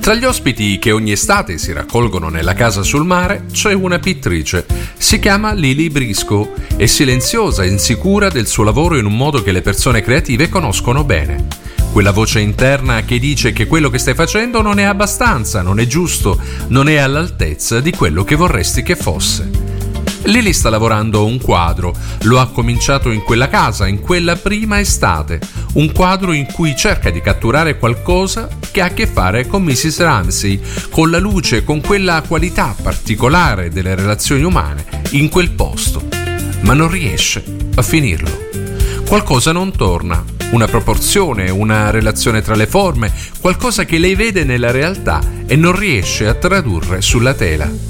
Tra gli ospiti che ogni estate si raccolgono nella casa sul mare c'è una pittrice. Si chiama Lili Briscoe. È silenziosa e insicura del suo lavoro in un modo che le persone creative conoscono bene. Quella voce interna che dice che quello che stai facendo non è abbastanza, non è giusto, non è all'altezza di quello che vorresti che fosse. Lili sta lavorando un quadro, lo ha cominciato in quella casa, in quella prima estate, un quadro in cui cerca di catturare qualcosa che ha a che fare con Mrs. Ramsey, con la luce, con quella qualità particolare delle relazioni umane in quel posto, ma non riesce a finirlo. Qualcosa non torna, una proporzione, una relazione tra le forme, qualcosa che lei vede nella realtà e non riesce a tradurre sulla tela.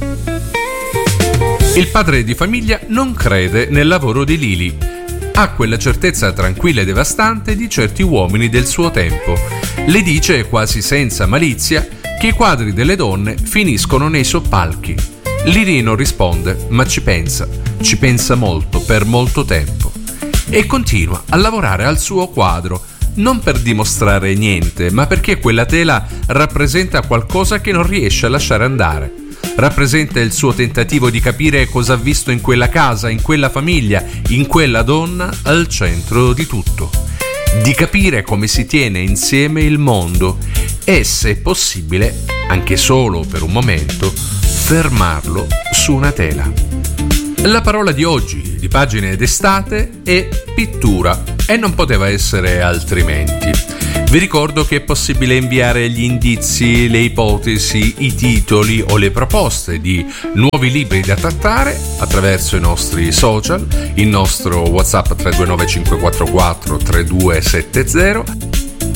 Il padre di famiglia non crede nel lavoro di Lili. Ha quella certezza tranquilla e devastante di certi uomini del suo tempo. Le dice quasi senza malizia che i quadri delle donne finiscono nei soppalchi. Lili non risponde, ma ci pensa molto, per molto tempo. E continua a lavorare al suo quadro, non per dimostrare niente, ma perché quella tela rappresenta qualcosa che non riesce a lasciare andare. Rappresenta il suo tentativo di capire cosa ha visto in quella casa, in quella famiglia, in quella donna al centro di tutto. Di capire come si tiene insieme il mondo e, se possibile, anche solo per un momento, fermarlo su una tela. La parola di oggi, di Pagine d'estate, è pittura e non poteva essere altrimenti. Vi ricordo che è possibile inviare gli indizi, le ipotesi, i titoli o le proposte di nuovi libri da trattare attraverso i nostri social, il nostro WhatsApp 329 544 3270.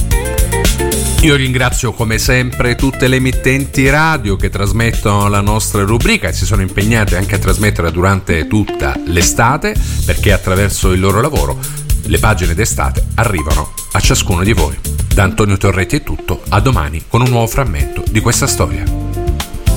Io ringrazio come sempre tutte le emittenti radio che trasmettono la nostra rubrica e si sono impegnate anche a trasmettere durante tutta l'estate, perché attraverso il loro lavoro le pagine d'estate arrivano a ciascuno di voi. Da Antonio Torretti è tutto, a domani con un nuovo frammento di questa storia.